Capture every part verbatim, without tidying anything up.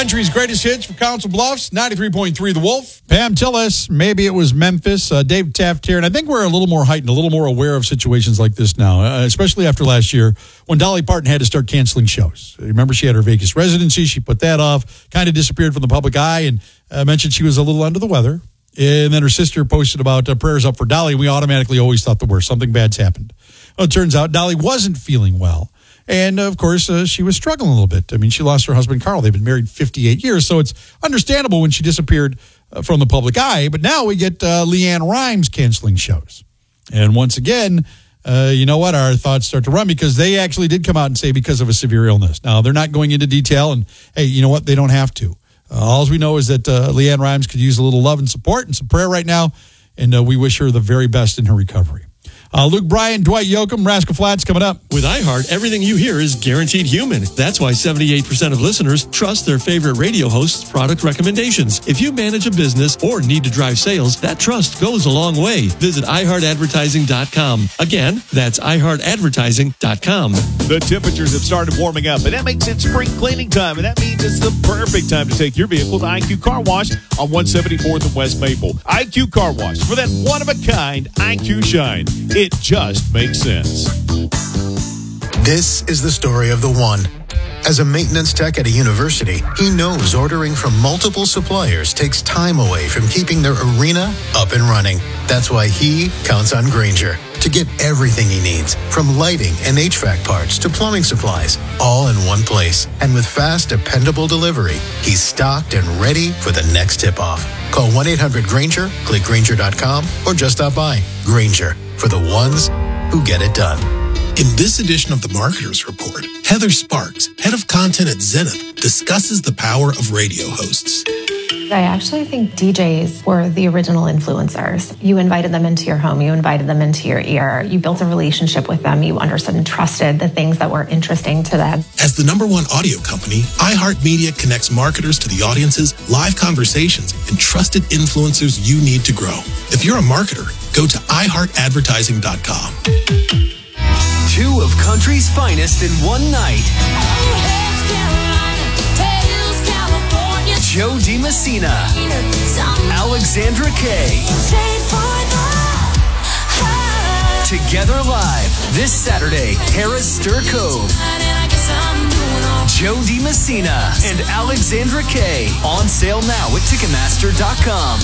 Country's greatest hits for Council Bluffs, ninety-three point three The Wolf. Pam, tell us, maybe it was Memphis, uh, Dave Taft here, and I think we're a little more heightened, a little more aware of situations like this now, uh, especially after last year when Dolly Parton had to start canceling shows. Remember, she had her Vegas residency. She put that off, kind of disappeared from the public eye, and uh, mentioned she was a little under the weather. And then her sister posted about uh, prayers up for Dolly. We automatically always thought the worst. Something bad's happened. Well, it turns out Dolly wasn't feeling well. And, uh, of course, uh, she was struggling a little bit. I mean, she lost her husband, Carl. They've been married fifty-eight years, so it's understandable when she disappeared uh, from the public eye. But now we get uh, LeAnn Rimes canceling shows. And once again, uh, you know what? Our thoughts start to run because they actually did come out and say because of a severe illness. Now, they're not going into detail, and, hey, you know what? They don't have to. Uh, all we know is that uh, LeAnn Rimes could use a little love and support and some prayer right now, and uh, we wish her the very best in her recovery. Uh, Luke Bryan, Dwight Yoakam, Rascal Flatts coming up. With iHeart, everything you hear is guaranteed human. That's why seventy-eight percent of listeners trust their favorite radio host's product recommendations. If you manage a business or need to drive sales, that trust goes a long way. Visit i heart advertising dot com. Again, that's i heart advertising dot com. The temperatures have started warming up, and that makes it spring cleaning time, and that means it's the perfect time to take your vehicle to I Q Car Wash on one seventy-fourth and West Maple. I Q Car Wash for that one-of-a-kind I Q shine. It just makes sense. This is the story of the one. As a maintenance tech at a university, he knows ordering from multiple suppliers takes time away from keeping their arena up and running. That's why he counts on Grainger to get everything he needs, from lighting and H V A C parts to plumbing supplies, all in one place. And with fast, dependable delivery, he's stocked and ready for the next tip-off. Call one eight hundred Grainger, click Grainger dot com, or just stop by. Grainger, for the ones who get it done. In this edition of the Marketers Report, Heather Sparks, head of content at Zenith, discusses the power of radio hosts. I actually think D Js were the original influencers. You invited them into your home. You invited them into your ear. You built a relationship with them. You understood and trusted the things that were interesting to them. As the number one audio company, iHeartMedia connects marketers to the audiences, live conversations, and trusted influencers you need to grow. If you're a marketer, go to i heart advertising dot com. Two of country's finest in one night. Joe DiMessina, Alexandra Kay. Together live this Saturday, Harris Stir Cove. Joe DiMessina and Alexandra Kay on sale now at Ticketmaster dot com.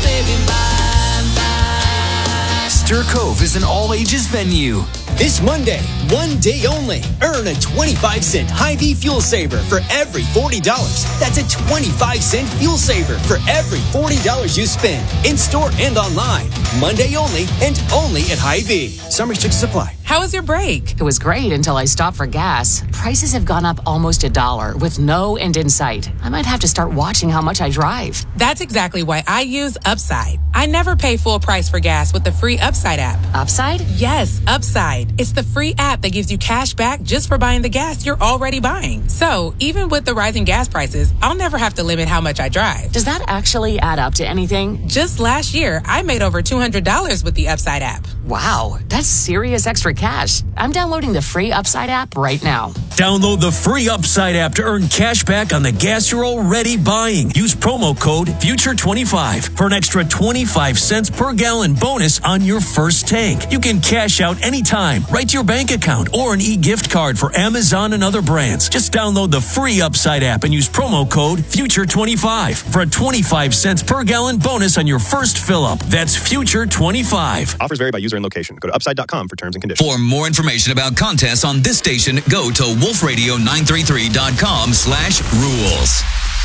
Stir Cove is an all-ages venue. This Monday, one day only, earn a twenty-five cent Hy-Vee fuel saver for every forty dollars. That's a twenty-five cent fuel saver for every forty dollars you spend, in-store and online. Monday only, and only at Hy-Vee. Some restrictions apply. How was your break? It was great until I stopped for gas. Prices have gone up almost a dollar with no end in sight. I might have to start watching how much I drive. That's exactly why I use Upside. I never pay full price for gas with the free Upside app. Upside? Yes, Upside. It's the free app that gives you cash back just for buying the gas you're already buying. So, even with the rising gas prices, I'll never have to limit how much I drive. Does that actually add up to anything? Just last year, I made over two hundred dollars with the Upside app. Wow, that's serious extra cash. I'm downloading the free Upside app right now. Download the free Upside app to earn cash back on the gas you're already buying. Use promo code future twenty-five for an extra twenty-five cents per gallon bonus on your first tank. You can cash out anytime, right to your bank account, or an e-gift card for Amazon and other brands. Just download the free Upside app and use promo code future twenty-five for a twenty-five cents per gallon bonus on your first fill-up. That's future twenty-five. Offers vary by user and location. Go to upside dot com for terms and conditions. For more information about contests on this station, go to wolf radio nine thirty-three dot com slash rules.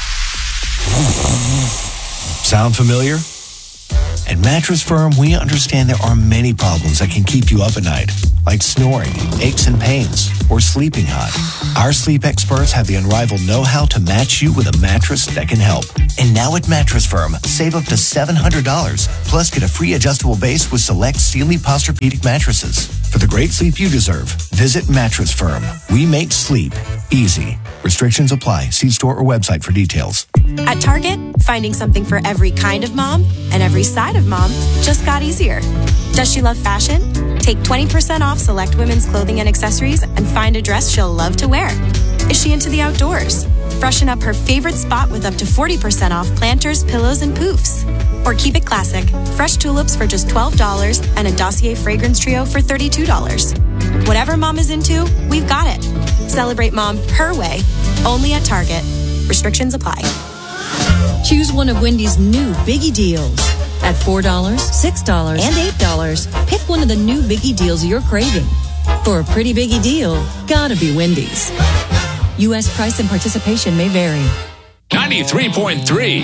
Sound familiar? At Mattress Firm, we understand there are many problems that can keep you up at night, like snoring, aches and pains, or sleeping hot. Our sleep experts have the unrivaled know-how to match you with a mattress that can help. And now at Mattress Firm, save up to seven hundred dollars, plus get a free adjustable base with select Sealy Posturepedic mattresses. For the great sleep you deserve, visit Mattress Firm. We make sleep easy. Restrictions apply. See store or website for details. At Target, finding something for every kind of mom and every side of mom just got easier. Does she love fashion? Take twenty percent off select women's clothing and accessories and find a dress she'll love to wear. Is she into the outdoors? Freshen up her favorite spot with up to forty percent off planters, pillows, and poofs. Or keep it classic. Fresh tulips for just twelve dollars and a Dossier fragrance trio for thirty-two dollars. Whatever mom is into, we've got it. Celebrate mom her way, only at Target. Restrictions apply. Choose one of Wendy's new Biggie Deals. At four dollars, six dollars, and eight dollars, pick one of the new Biggie Deals you're craving. For a pretty Biggie deal, gotta be Wendy's. U S price and participation may vary. ninety-three point three